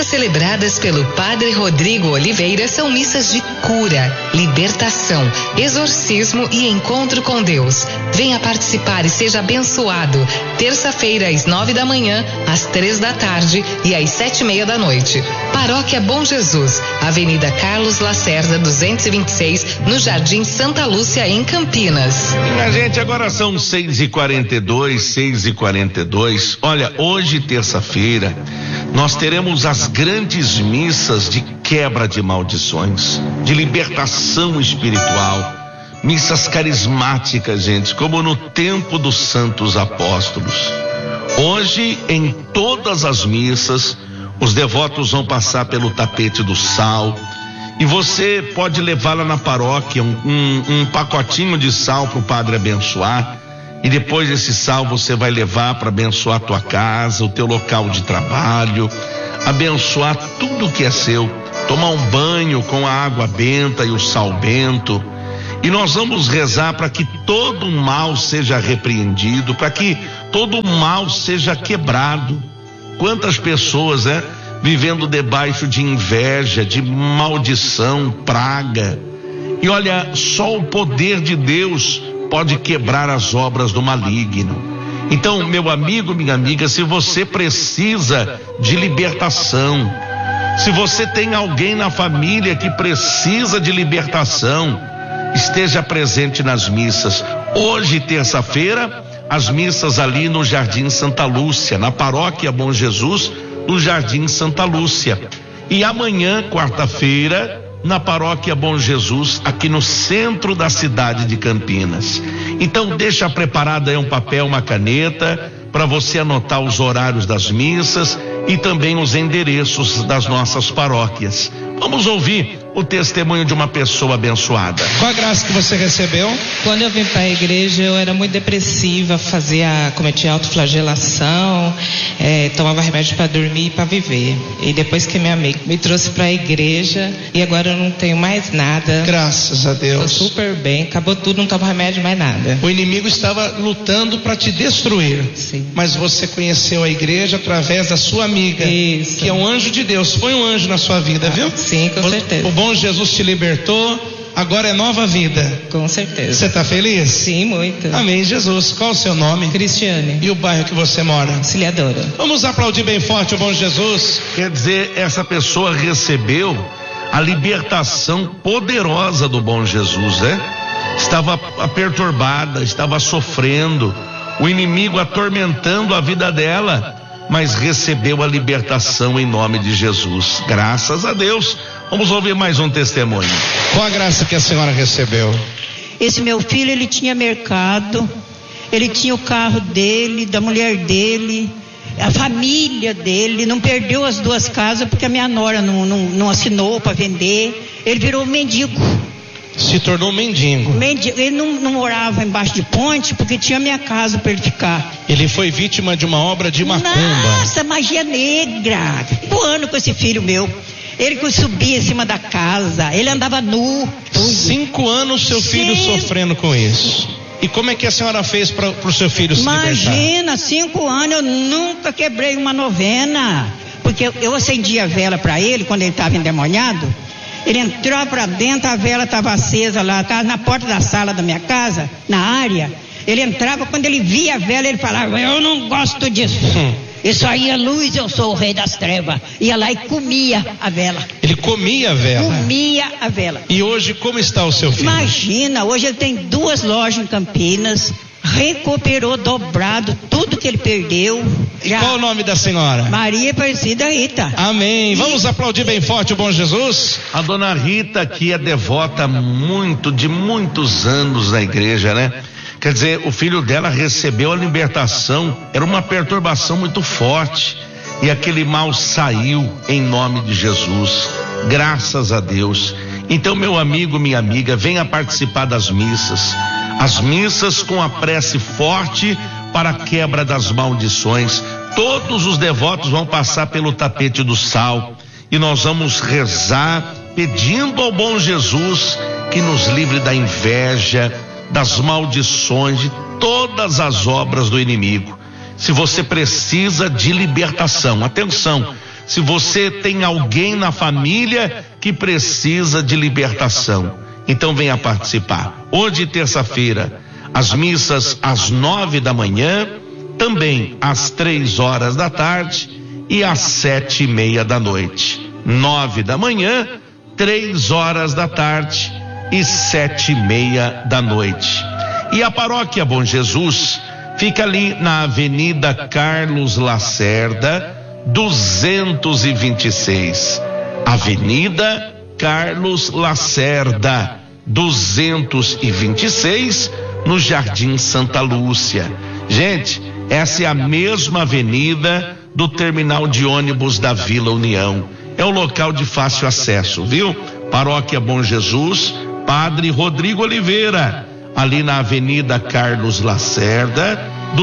missas celebradas pelo Padre Rodrigo Oliveira são missas de cura, libertação, exorcismo e encontro com Deus. Venha participar e seja abençoado. Terça-feira às 9 da manhã, às 3 da tarde e às 7:30 da noite. Paróquia Bom Jesus, Avenida Carlos Lacerda 226, no Jardim Santa Lúcia, em Campinas. Minha gente, agora são 6h42. Olha, hoje, terça-feira, nós teremos as grandes missas de quebra de maldições, de libertação espiritual, missas carismáticas, gente, como no tempo dos santos apóstolos. Hoje, em todas as missas, os devotos vão passar pelo tapete do sal, e você pode levar lá na paróquia um pacotinho de sal para o padre abençoar, e depois esse sal você vai levar para abençoar a tua casa, o teu local de trabalho, abençoar tudo que é seu, tomar um banho com a água benta e o sal bento, e nós vamos rezar para que todo mal seja repreendido, para que todo mal seja quebrado. Quantas pessoas, vivendo debaixo de inveja, de maldição, praga. E olha, só o poder de Deus pode quebrar as obras do maligno. Então, meu amigo, minha amiga, se você precisa de libertação, se você tem alguém na família que precisa de libertação, esteja presente nas missas. Hoje, terça-feira, as missas ali no Jardim Santa Lúcia, na Paróquia Bom Jesus, no Jardim Santa Lúcia. E amanhã, quarta-feira, na Paróquia Bom Jesus, aqui no centro da cidade de Campinas. Então deixa preparado aí um papel, uma caneta, para você anotar os horários das missas e também os endereços das nossas paróquias. Vamos ouvir o testemunho de uma pessoa abençoada. Qual a graça que você recebeu? Quando eu vim para a igreja, eu era muito depressiva, cometia autoflagelação, tomava remédio para dormir e para viver. E depois que minha amiga me trouxe para a igreja, e agora eu não tenho mais nada. Graças a Deus. Estou super bem, acabou tudo, não tomo remédio mais nada. O inimigo estava lutando para te destruir. Sim. Mas você conheceu a igreja através da sua amiga. Isso. Que é um anjo de Deus. Foi um anjo na sua vida, viu? Sim, com certeza. O bom Jesus te libertou. Agora é nova vida. Com certeza. Você está feliz? Sim, muito. Amém, Jesus. Qual o seu nome? Cristiane. E o bairro que você mora? Auxiliadora. Vamos aplaudir bem forte o bom Jesus. Quer dizer, essa pessoa recebeu a libertação poderosa do bom Jesus, Estava perturbada, estava sofrendo, o inimigo atormentando a vida dela, mas recebeu a libertação em nome de Jesus. Graças a Deus. Vamos ouvir mais um testemunho. Qual a graça que a senhora recebeu? Esse meu filho, ele tinha mercado, ele tinha o carro dele, da mulher dele, a família dele, não perdeu as duas casas porque a minha nora não assinou para vender. Ele virou mendigo. Se tornou mendigo. Ele não morava embaixo de ponte porque tinha minha casa para ele ficar. Ele foi vítima de uma obra de macumba. Nossa, magia negra. 5 anos com esse filho meu. Ele que subia em cima da casa, ele andava nu. 5 anos seu filho sofrendo com isso. E como é que a senhora fez para o seu filho se libertar? Imagina, 5 anos eu nunca quebrei uma novena. Porque eu acendia a vela para ele quando ele estava endemoniado. Ele entrou para dentro, a vela estava acesa lá, estava na porta da sala da minha casa, na área. Ele entrava, quando ele via a vela, ele falava: eu não gosto disso. Isso aí é luz, eu sou o rei das trevas. Ia lá e comia a vela. Ele comia a vela? Comia a vela. E hoje como está o seu filho? Imagina, hoje ele tem 2 lojas em Campinas, recuperou dobrado tudo que ele perdeu. Já. Qual o nome da senhora? Maria Aparecida Rita. Amém. Vamos aplaudir bem forte o bom Jesus? A dona Rita, que é devota de muitos anos na igreja, Quer dizer, o filho dela recebeu a libertação, era uma perturbação muito forte, e aquele mal saiu em nome de Jesus, graças a Deus. Então, meu amigo, minha amiga, venha participar das missas, as missas com a prece forte para a quebra das maldições. Todos os devotos vão passar pelo tapete do sal, e nós vamos rezar pedindo ao bom Jesus que nos livre da inveja, das maldições, de todas as obras do inimigo. Se você precisa de libertação, atenção, se você tem alguém na família que precisa de libertação. Então venha participar. Hoje, terça-feira, as missas às 9 da manhã, também às 3 horas da tarde e às 7:30 da noite. 9 da manhã, 3 horas da tarde e 7:30 da noite. E a paróquia Bom Jesus fica ali na Avenida Carlos Lacerda, 226. Avenida Carlos Lacerda, 226, no Jardim Santa Lúcia. Gente, essa é a mesma avenida do terminal de ônibus da Vila União. É um local de fácil acesso, viu? Paróquia Bom Jesus, Padre Rodrigo Oliveira, ali na Avenida Carlos Lacerda,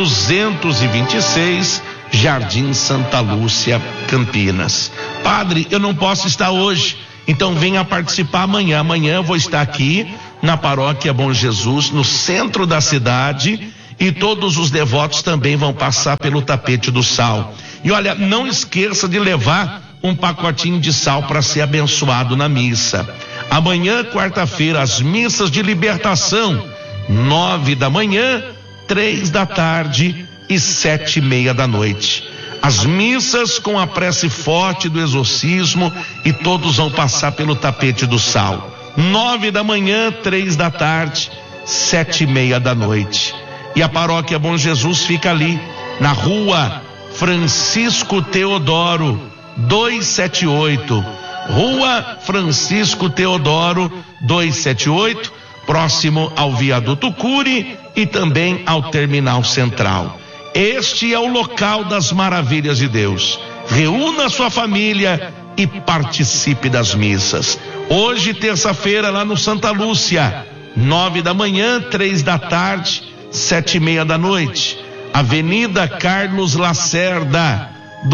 226, Jardim Santa Lúcia, Campinas. Padre, eu não posso estar hoje, então venha participar amanhã. Amanhã eu vou estar aqui na Paróquia Bom Jesus, no centro da cidade, e todos os devotos também vão passar pelo tapete do sal. E olha, não esqueça de levar um pacotinho de sal para ser abençoado na missa. Amanhã, quarta-feira, as missas de libertação, 9 da manhã, 3 da tarde e 7:30 da noite. As missas com a prece forte do exorcismo, e todos vão passar pelo tapete do sal. 9 da manhã, 3 da tarde, 7:30 da noite. E a Paróquia Bom Jesus fica ali, na rua Francisco Teodoro, 278. Rua Francisco Teodoro, 278, próximo ao Viaduto Cury e também ao Terminal Central. Este é o local das maravilhas de Deus. Reúna sua família e participe das missas. Hoje, terça-feira, lá no Santa Lúcia, 9 da manhã, 3 da tarde, 7:30 da noite. Avenida Carlos Lacerda,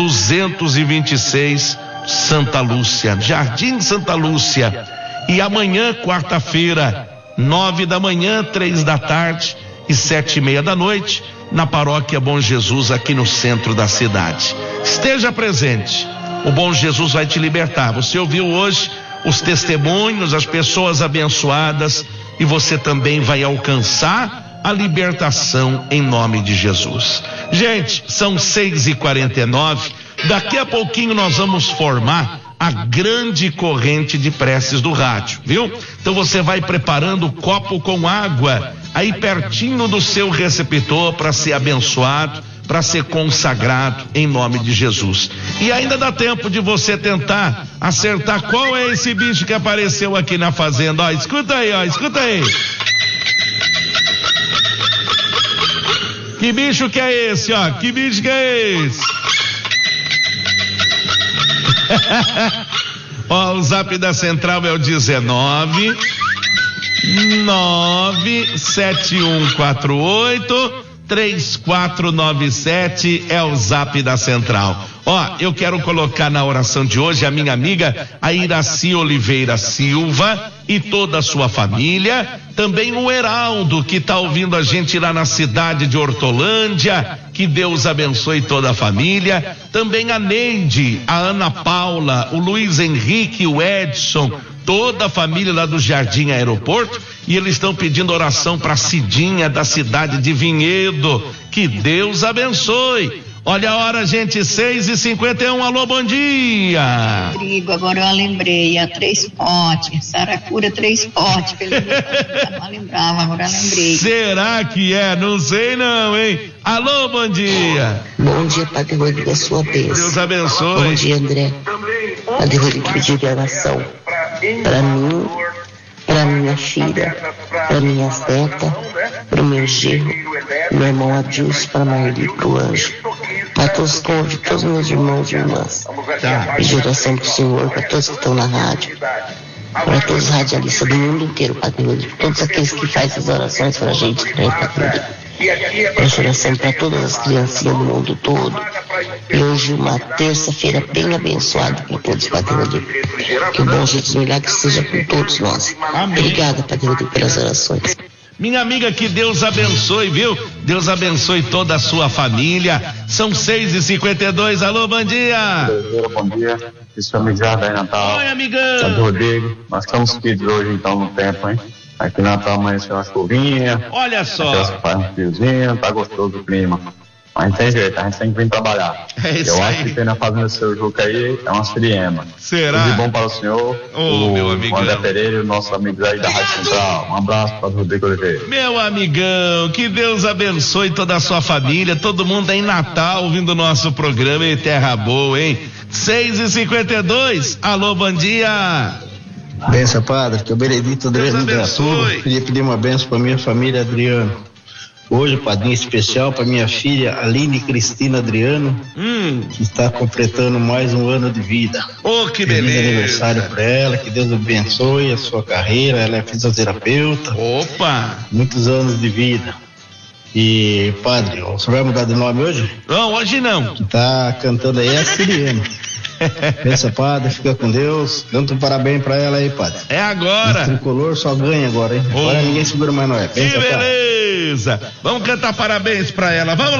226, Santa Lúcia, Jardim Santa Lúcia. E amanhã, quarta-feira, 9 da manhã, 3 da tarde e 7:30 da noite, na Paróquia Bom Jesus, aqui no centro da cidade. Esteja presente, o Bom Jesus vai te libertar. Você ouviu hoje os testemunhos, as pessoas abençoadas, e você também vai alcançar a libertação em nome de Jesus. Gente, são 6:49. Daqui a pouquinho nós vamos formar a grande corrente de preces do rádio, viu? Então você vai preparando o copo com água aí pertinho do seu receptor para ser abençoado, para ser consagrado em nome de Jesus. E ainda dá tempo de você tentar acertar qual é esse bicho que apareceu aqui na fazenda. Ó, escuta aí, ó, escuta aí. Que bicho que é esse, ó? Que bicho que é esse? Ó, o zap da central é o 19 97148 3497, é o zap da central. Ó, eu quero colocar na oração de hoje a minha amiga a Iraci Oliveira Silva e toda a sua família, também o Heraldo, que está ouvindo a gente lá na cidade de Hortolândia, que Deus abençoe toda a família, também a Neide, a Ana Paula, o Luiz Henrique, o Edson, toda a família lá do Jardim Aeroporto, e eles estão pedindo oração para Cidinha da cidade de Vinhedo. Que Deus abençoe. Olha a hora, gente, 6:51. Alô, bom dia. Rodrigo, agora eu lembrei, a 3 potes, Saracura 3 potes, não lembrava, agora eu lembrei. Será que é? Não sei não, hein? Alô, bom dia. Bom dia, Padre Rodrigo, a sua bênção. Deus abençoe. Bom dia, André. Padre Rodrigo pediu oração para mim, para minha filha, para minha neta, para o meu genro, meu irmão Adilson, para Marli, para o Anjo, para todos os meus irmãos e irmãs. Pedir oração para o Senhor, para todos que estão na rádio, para todos os radialistas do mundo inteiro, Padre Rodrigo, todos aqueles que fazem as orações para a gente, né, Padre Rodrigo. Peço oração para todas as criancinhas do mundo todo. E hoje uma terça-feira bem abençoada por todos, Padre Rodrigo. Que o bom Jesus milagre seja com todos nós. Obrigada, Padre Rodrigo, pelas orações. Minha amiga, que Deus abençoe, viu? Deus abençoe toda a sua família. São 6h52. Alô, bom dia. Bom dia. Isso é amizade aí, Natal. Oi, amigão. Rodrigo. Nós estamos quentes hoje, então, no tempo, hein? Aqui na Natal amanheceu uma chuvinha. Olha só. Faz um friozinho, tá gostoso o clima. Mas não tem jeito, a gente tem que vir trabalhar. É isso Eu aí. acho que tem na fazenda do seu Juca aí é uma friema. Será? Tudo de bom para o senhor. Meu amigão. O André Pereira e os nossos amigos aí da Rádio Central. Um abraço para o Rodrigo Oliveira. Meu amigão, que Deus abençoe toda a sua família, todo mundo aí em Natal ouvindo o nosso programa em Terra Boa, hein? 6h52. Alô, bom dia. Benção, padre, que o Benedito Adriano abençoe. Queria pedir uma benção para minha família, Adriano. Hoje, padrinho especial para minha filha Aline Cristina Adriano, que está completando mais um ano de vida. Que Feliz beleza. aniversário para ela, que Deus abençoe a sua carreira. Ela é fisioterapeuta. Opa! Muitos anos de vida. E, padre, o senhor vai mudar de nome hoje? Não, hoje não. Que tá cantando aí é a Siriene. Pensa, padre, fica com Deus. Canta um parabéns pra ela aí, padre. É agora. O tricolor só ganha agora, hein? Agora ninguém segura mais, não é? Que beleza. Vamos cantar parabéns pra ela. Vamos